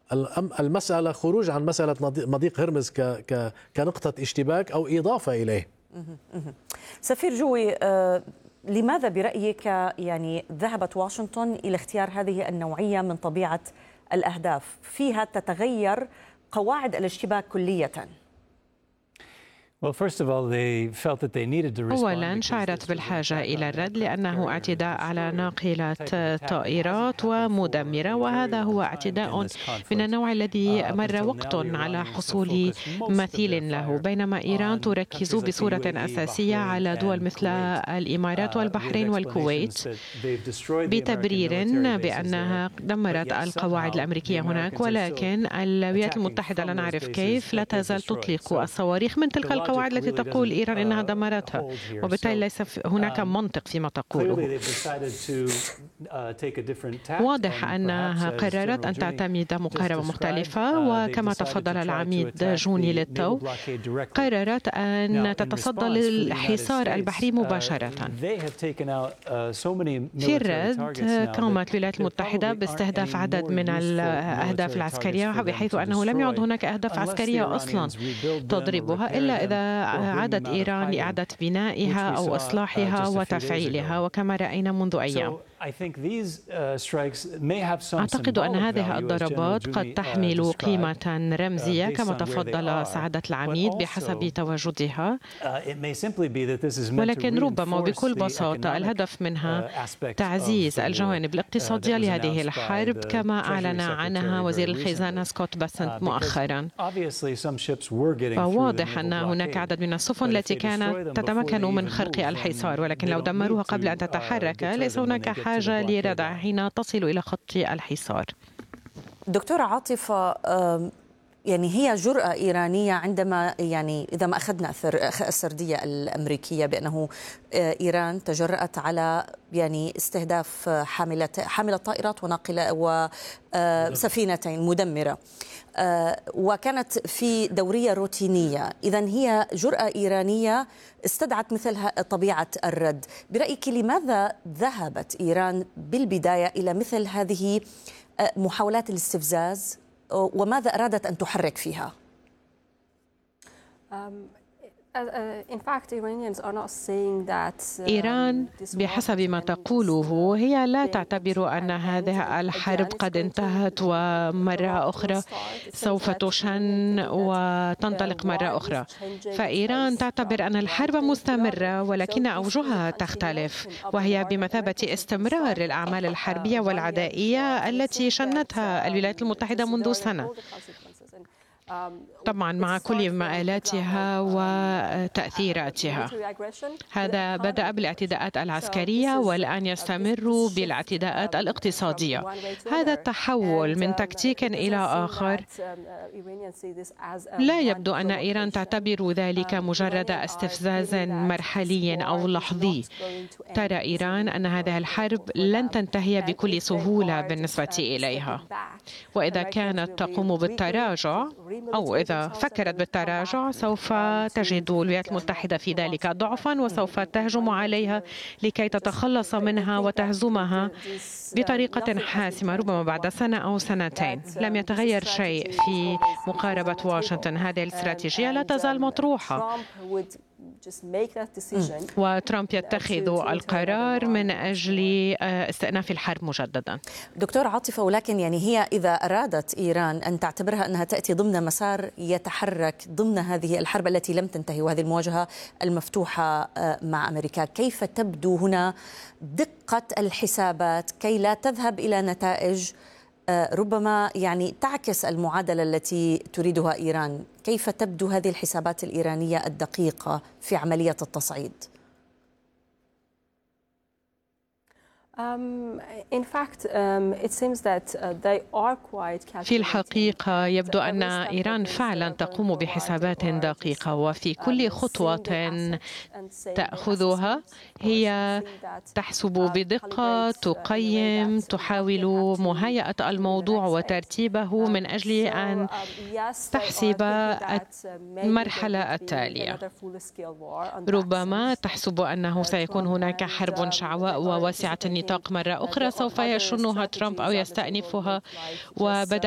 المسألة خروج عن مسألة مضيق هرمز كنقطة اشتباك أو إضافة إليه. سفير جوي، لماذا برأيك يعني ذهبت واشنطن إلى اختيار هذه النوعية من طبيعة الأهداف فيها تتغير قواعد الاشتباك كلية؟ أولاً شعرت بالحاجة إلى الرد لأنه اعتداء على ناقلة طائرات ومدمرة، وهذا هو اعتداء من النوع الذي مر وقت على حصول مثيل له، بينما إيران تركز بصورة أساسية على دول مثل الإمارات والبحرين والكويت بتبرير بأنها دمرت القواعد الأمركية هناك، ولكن الولايات المتحدة لا نعرف كيف لا تزال تطلق الصواريخ من تلك القواعد التي تقول إيران إنها دمرتها، وبالتالي ليس هناك منطق فيما تقوله. واضح أنها قررت أن تعتمد مقاربة مختلفة، وكما تفضل العميد جوني ليتو قررت أن تتصدى للحصار البحري مباشرة. في الرد قامت الولايات المتحدة باستهداف عدد من الأهداف العسكرية، بحيث أنه لم يعد هناك أهداف عسكرية أصلا تضربها إلا إذا عادت إيران لإعادة بنائها أو إصلاحها وتفعيلها، وكما رأينا منذ أيام. أعتقد أن هذه الضربات قد تحمل قيمة رمزية كما تفضل سعادة العميد بحسب تواجدها، ولكن ربما وبكل بساطة الهدف منها تعزيز الجوانب الاقتصادية لهذه الحرب كما أعلن عنها وزير الخزانة سكوت باسنت مؤخرا. فواضح أن هناك عدد من السفن التي كانت تتمكن من خرق الحصار، ولكن لو دمروها قبل أن تتحرك ليس هناك حاجة لردع حين تصل إلى خط الحصار. دكتورة عاطفة، يعني هي جرأة إيرانية عندما يعني إذا ما أخذنا السردية الأمريكية بأنه إيران تجرأت على يعني استهداف حاملة طائرات وناقلة وسفينتين مدمرة، وكانت في دورية روتينية. إذن هي جرأة إيرانية استدعت مثل طبيعة الرد. برأيك لماذا ذهبت إيران بالبداية إلى مثل هذه محاولات الاستفزاز، وماذا أرادت أن تحرك فيها؟ إيران بحسب ما تقوله هي لا تعتبر أن هذه الحرب قد انتهت ومرة أخرى سوف تشن وتنطلق مرة أخرى، فإيران تعتبر أن الحرب مستمرة ولكن أوجهها تختلف، وهي بمثابة استمرار للأعمال الحربية والعدائية التي شنتها الولايات المتحدة منذ سنة، طبعا مع كل مآلاتها وتأثيراتها. هذا بدأ بالاعتداءات العسكرية والآن يستمر بالاعتداءات الاقتصادية. هذا التحول من تكتيك إلى آخر لا يبدو أن إيران تعتبر ذلك مجرد استفزاز مرحلي أو لحظي. ترى إيران أن هذه الحرب لن تنتهي بكل سهولة بالنسبة إليها، وإذا كانت تقوم بالتراجع أو إذا فكرت بالتراجع سوف تجد الولايات المتحدة في ذلك ضعفا، وسوف تهجم عليها لكي تتخلص منها وتهزمها بطريقة حاسمة ربما بعد سنة أو سنتين. لم يتغير شيء في مقاربة واشنطن، هذه الاستراتيجية لا تزال مطروحة، وترامب يتخذ القرار من أجل استئناف الحرب مجددا. دكتور عاطفة، ولكن يعني هي إذا أرادت إيران أن تعتبرها أنها تأتي ضمن مسار يتحرك ضمن هذه الحرب التي لم تنتهي وهذه المواجهة المفتوحة مع أمريكا، كيف تبدو هنا دقة الحسابات كي لا تذهب إلى نتائج ربما يعني تعكس المعادلة التي تريدها إيران؟ كيف تبدو هذه الحسابات الإيرانية الدقيقة في عملية التصعيد؟ في الحقيقة يبدو أن إيران فعلا تقوم بحسابات دقيقة، وفي كل خطوة تأخذها هي تحسب بدقة، تقيم، تحاول مهيئة الموضوع وترتيبه من أجل أن تحسب المرحلة التالية. ربما تحسب أنه سيكون هناك حرب شعواء وواسعة النطاق مرة أخرى سوف يشنها ترامب أو يستأنفها، وبدأ